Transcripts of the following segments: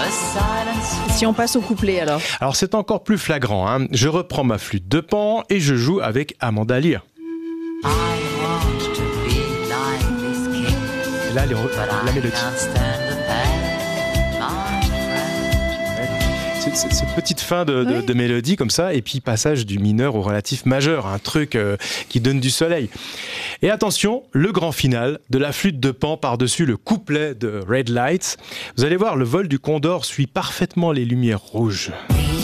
Si on passe au couplet alors. Alors c'est encore plus flagrant, hein. Je reprends ma flûte de Pan et je joue avec Amanda Lear. Et là, la mélodie. Cette petite fin de mélodie comme ça, et puis passage du mineur au relatif majeur, un truc qui donne du soleil. Et attention, le grand final de la flûte de Pan par-dessus le couplet de Red Lights. Vous allez voir, le vol du Condor suit parfaitement les lumières rouges.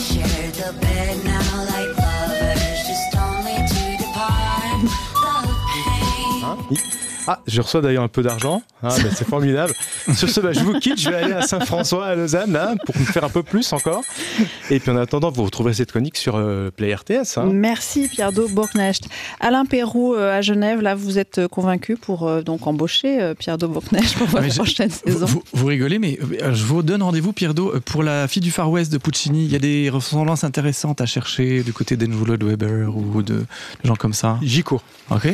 Ah, je reçois d'ailleurs un peu d'argent, c'est formidable. Sur ce, je vous quitte, je vais aller à Saint-François, à Lausanne, pour me faire un peu plus encore. Et puis en attendant, vous retrouverez cette chronique sur Play RTS. Merci Pierdo Bourknecht. Alain Peyroux à Genève, là vous êtes convaincu pour donc embaucher Pierdo Bourknecht pour votre prochaine saison. Vous rigolez, mais je vous donne rendez-vous Pierdo pour la fille du Far West de Puccini. Il y a des ressemblances intéressantes à chercher du côté d'Andrew Lloyd Webber ou de gens comme ça. J'y cours. Ok.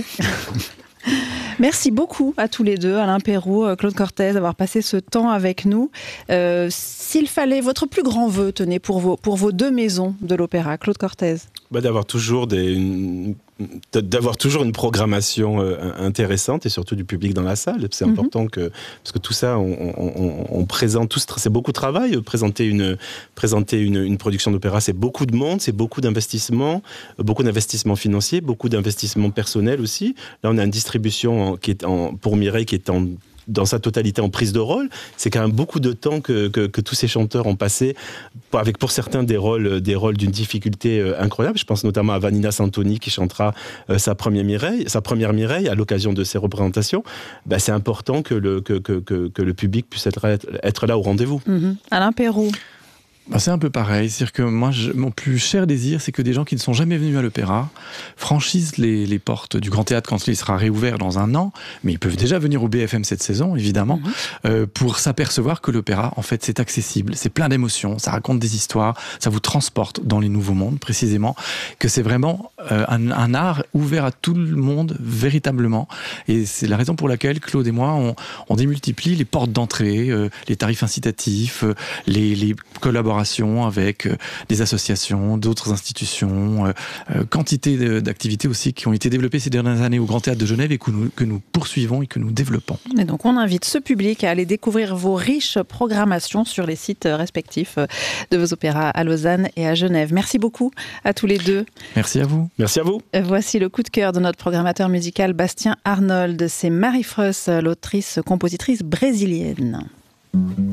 Merci beaucoup à tous les deux, Alain Peyroux, Claude Cortez, d'avoir passé ce temps avec nous. S'il fallait, votre plus grand vœu, tenez, pour vos deux maisons de l'opéra, Claude Cortez. D'avoir toujours une programmation intéressante et surtout du public dans la salle. C'est important parce que tout ça, on présente, c'est beaucoup de travail. Présenter une production d'opéra, c'est beaucoup de monde, c'est beaucoup d'investissements financiers, beaucoup d'investissements personnels aussi. Là, on a une distribution pour Mireille qui est dans sa totalité en prise de rôle. C'est quand même beaucoup de temps que tous ces chanteurs ont passé avec pour certains des rôles d'une difficulté incroyable. Je pense notamment à Vanina Santoni qui chantera sa première Mireille à l'occasion de ces représentations. C'est important que le public puisse être là au rendez-vous. Alain Peyroux. C'est un peu pareil, c'est-à-dire que moi, mon plus cher désir, c'est que des gens qui ne sont jamais venus à l'opéra franchissent les portes du Grand Théâtre quand il sera réouvert dans un an, mais ils peuvent déjà venir au BFM cette saison, évidemment, pour s'apercevoir que l'opéra, en fait, c'est accessible, c'est plein d'émotions, ça raconte des histoires, ça vous transporte dans les nouveaux mondes, précisément, que c'est vraiment un art ouvert à tout le monde, véritablement, et c'est la raison pour laquelle Claude et moi, on démultiplie les portes d'entrée, les tarifs incitatifs, les collaborations avec des associations, d'autres institutions, quantité d'activités aussi qui ont été développées ces dernières années au Grand Théâtre de Genève et que nous poursuivons et que nous développons. Et donc on invite ce public à aller découvrir vos riches programmations sur les sites respectifs de vos opéras à Lausanne et à Genève. Merci beaucoup à tous les deux. Merci à vous. Merci à vous. Voici le coup de cœur de notre programmateur musical Bastien Arnold. C'est Marie Freus, l'autrice-compositrice brésilienne.